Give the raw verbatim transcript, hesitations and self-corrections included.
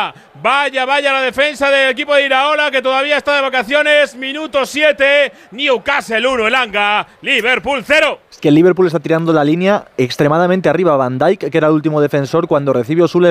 Vaya, vaya, vaya la defensa del equipo de Iraola, que todavía está de vacaciones. Minuto siete, Newcastle uno, Elanga, Liverpool cero. Es que el Liverpool está tirando la línea extremadamente arriba. Van Dijk, que era el último defensor, cuando recibe Özil